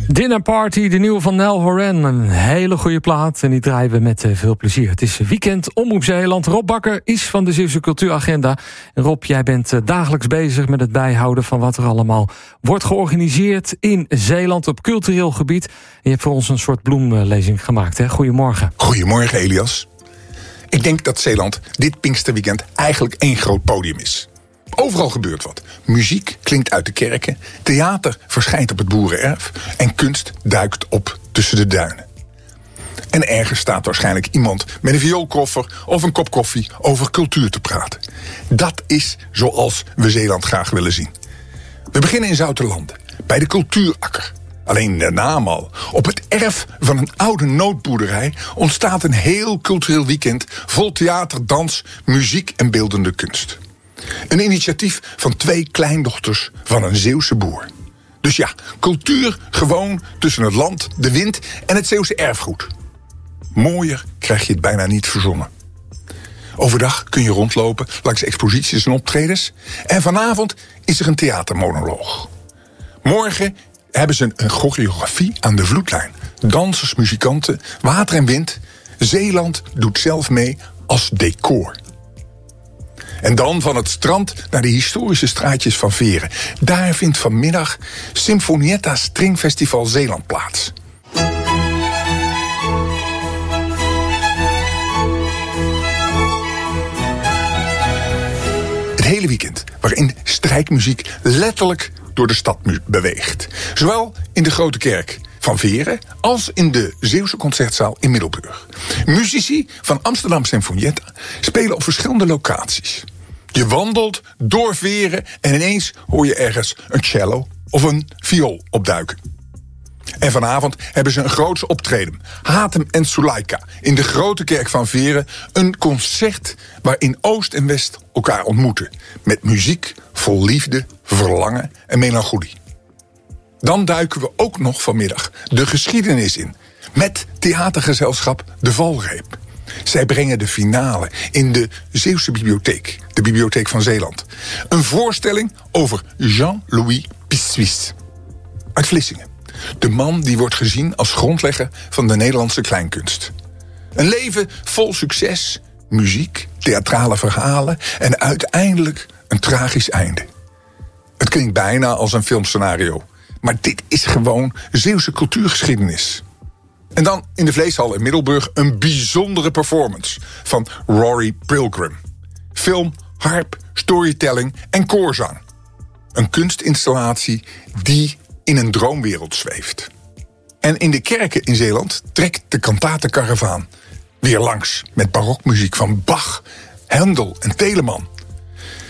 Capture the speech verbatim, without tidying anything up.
Dinner Party, de nieuwe van Nel Horan. Een hele goede plaat en die draaien we met veel plezier. Het is weekend Omroep Zeeland. Rob Bakker is van de Zeeuwse Cultuuragenda. En Rob, jij bent dagelijks bezig met het bijhouden van wat er allemaal wordt georganiseerd in Zeeland op cultureel gebied. En je hebt voor ons een soort bloemlezing gemaakt, hè? Goedemorgen. Goedemorgen, Elias. Ik denk dat Zeeland dit Pinksterweekend eigenlijk één groot podium is. Overal gebeurt wat. Muziek klinkt uit de kerken, theater verschijnt op het boerenerf en kunst duikt op tussen de duinen. En ergens staat waarschijnlijk iemand met een vioolkoffer of een kop koffie over cultuur te praten. Dat is zoals we Zeeland graag willen zien. We beginnen in Zouterlande, bij de Cultuurakker. Alleen de naam al. Op het erf van een oude nootboerderij ontstaat een heel cultureel weekend vol theater, dans, muziek en beeldende kunst. Een initiatief van twee kleindochters van een Zeeuwse boer. Dus ja, cultuur gewoon tussen het land, de wind en het Zeeuwse erfgoed. Mooier krijg je het bijna niet verzonnen. Overdag kun je rondlopen langs exposities en optredens. En vanavond is er een theatermonoloog. Morgen hebben ze een choreografie aan de vloedlijn. Dansers, muzikanten, water en wind. Zeeland doet zelf mee als decor. En dan van het strand naar de historische straatjes van Veren. Daar vindt vanmiddag Sinfonietta Stringfestival Zeeland plaats. Het hele weekend waarin strijkmuziek letterlijk door de stad beweegt. Zowel in de Grote Kerk van Veren als in de Zeeuwse Concertzaal in Middelburg. Muzici van Amsterdam Sinfonietta spelen op verschillende locaties. Je wandelt door Veren en ineens hoor je ergens een cello of een viool opduiken. En vanavond hebben ze een groots optreden. Hatem en Suleika in de Grote Kerk van Veren. Een concert waarin Oost en West elkaar ontmoeten. Met muziek vol liefde, verlangen en melancholie. Dan duiken we ook nog vanmiddag de geschiedenis in. Met theatergezelschap De Valreep. Zij brengen de finale in de Zeeuwse Bibliotheek. De Bibliotheek van Zeeland. Een voorstelling over Jean-Louis Pissuis. Uit Vlissingen. De man die wordt gezien als grondlegger van de Nederlandse kleinkunst. Een leven vol succes, muziek, theatrale verhalen en uiteindelijk een tragisch einde. Het klinkt bijna als een filmscenario. Maar dit is gewoon Zeeuwse cultuurgeschiedenis. En dan in de Vleeshal in Middelburg een bijzondere performance van Rory Pilgrim. Film, harp, storytelling en koorzang. Een kunstinstallatie die in een droomwereld zweeft. En in de kerken in Zeeland trekt de kantatenkaravaan weer langs met barokmuziek van Bach, Händel en Telemann.